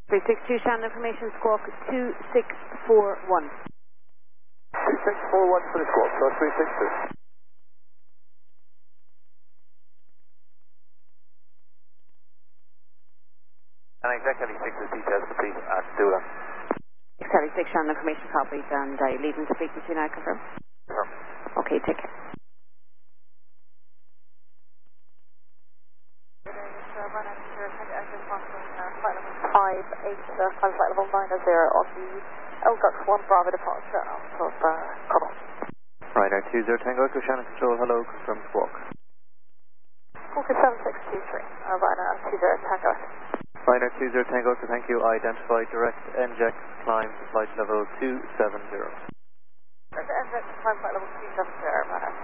362 Shannon Information Squawk 2641. 2641 for the squawk, so 362. And exactly 6 is details, please, at Dula. 76 Shannon Information copied, and you're leaving the frequency now, confirm? Confirm. Okay, take care. Flight level 90 on the LGUX 1 Bravo departure out of Cobalt. Ryder 20 Tango Echo Shannon Control, hello, confirm squawk. Squawk is 7623, Ryder 20 Tango Echo. Ryder 20 Tango Echo, thank you, identify direct NJAX climb to flight level 270. Direct NJAX climb flight level 270, Ryder.